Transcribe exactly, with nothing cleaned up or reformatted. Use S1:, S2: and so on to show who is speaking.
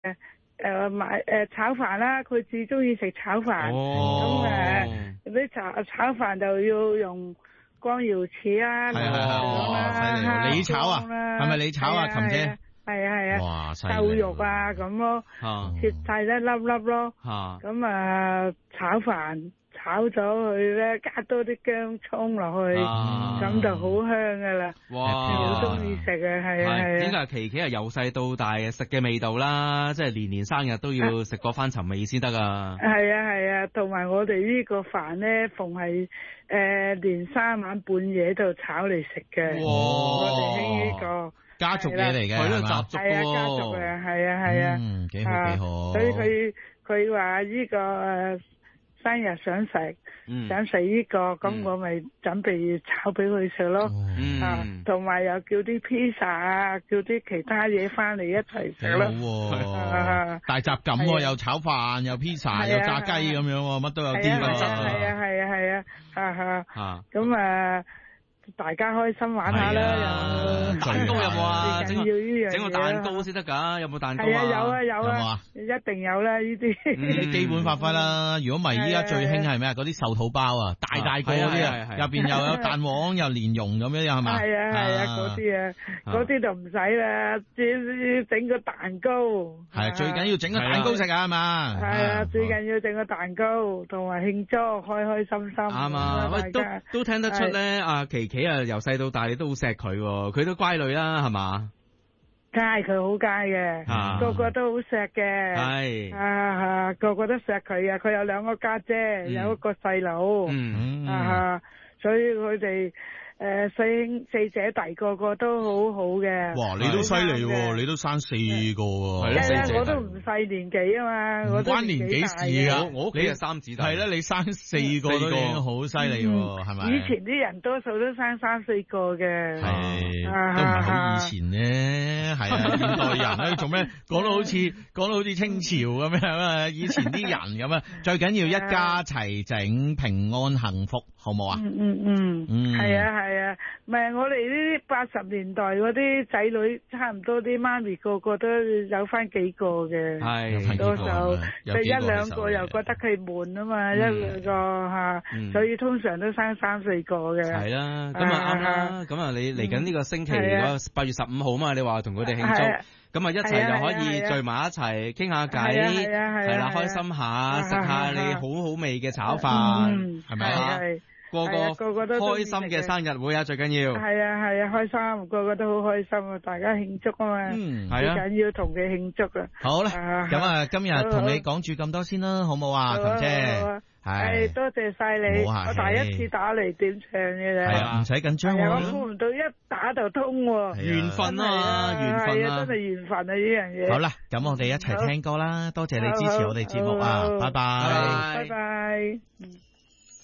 S1: 誒買誒炒飯啦，佢最中意食炒飯。
S2: 哦。
S1: 咁誒啲炒炒飯就要用光瑤翅啊，
S2: 係係係，你炒啊？係咪你炒啊，琴姐？
S1: 係啊係啊。
S2: 哇，犀利！
S1: 瘦肉啊咁咯，切晒一粒粒咯。咁啊炒飯。炒咗佢咧，加多啲薑葱落去，咁、啊、就好香噶啦。哇！好中意食啊，係啊係啊。
S3: 點解琪琪係由細到大食嘅味道啦？即係年年生日都要食過翻尋味先得啊！
S1: 係啊係啊，同埋我哋呢個飯咧，逢係誒連三晚半夜就炒嚟食嘅。哇！我哋興呢個
S2: 家族嘢嚟嘅，
S3: 係咯習俗
S1: 係啊家族嘅，係啊係啊。
S2: 嗯，幾好幾好。
S1: 所以佢佢話呢個誒。生日想食，嗯、想食呢、這個，咁、嗯、我咪準備炒俾佢食咯。嗯、啊，同埋又叫啲披薩啊，叫啲其他嘢翻嚟一齊食咯。
S2: 好、啊啊，大雜錦喎，又炒飯，又披薩，又炸雞咁樣喎，乜都有啲喎。
S1: 係啊係啊係啊，哈哈。咁啊。大家開心玩下啦，又
S3: 蛋糕有冇啊？整
S1: 個
S3: 整個蛋糕先得噶，有冇蛋糕啊？
S1: 係啊，有啊有啊，一定有啦呢啲。
S2: 基本發揮啦，如果唔係依家最興係咩啊？嗰啲壽桃包啊，大大個啲啊，入邊又有蛋黃又蓮蓉咁樣，係嘛？
S1: 係啊係啊，嗰啲啊，嗰啲就唔使啦，只整個蛋糕。
S2: 係最緊要整個蛋糕食啊，係嘛？
S1: 係啊，最緊要整個蛋糕，同埋慶祝，開開心心。
S3: 啱啊，喂，都都聽得出咧，阿琪琪啊，由細到大你都好錫佢，佢都乖女啦，係嘛？
S1: 梗係佢好乖嘅，個個都好錫嘅，係啊，個個都錫佢啊！佢有兩個家姐，有一個細佬，嗯啊，所以佢哋。誒，四兄四姐弟個個都好好嘅。
S2: 哇，你都犀利喎，你都生四個喎。
S1: 係啊，我都唔細年紀啊嘛，我都
S2: 關年紀事啊。
S3: 我屋企係三子弟。係
S2: 啦，你生四個都已經好犀利喎，係咪？
S1: 以前啲人多數都生三四個嘅。
S2: 係，都唔係好以前咧，係啊，現代人咧做咩？講到好似講到好似清朝咁樣啊，以前啲人咁啊，最緊要一家齊整，平安幸福，好冇啊？
S1: 嗯嗯嗯，嗯，係啊係。係啊，唔係我哋呢啲八十年代嗰啲仔女，差唔多啲媽咪個個都有翻幾個嘅，係多數，即係一兩個又覺得佢悶啊嘛，一兩個吓，所以通常都生三四個嘅。
S3: 係啦，咁啊啱啦，咁啊你嚟緊呢個星期嗰八月十五號嘛，你話同佢哋慶祝，咁啊一齊就可以聚埋一齊傾下偈，係啦，開心下，食下你好好味嘅炒飯，係咪啊？個個個個都開心嘅生日會啊，最緊要
S1: 係啊係啊，開心，個個都好開心啊，大家慶祝啊嘛，嗯，係啊，最緊要同佢慶祝啊。
S2: 好啦，咁啊，今日同你講住咁多先啦，好冇啊，琴姐，
S1: 係多謝晒你，我第一次打嚟點唱嘅啫，
S2: 係啊，唔使緊張啊，
S1: 我估唔到一打就通，
S3: 緣分啊，緣分啊，
S1: 真係緣分啊呢樣嘢。
S2: 好啦，咁我哋一齊聽歌啦，多謝你支持我哋節目啊，拜拜，
S1: 拜拜。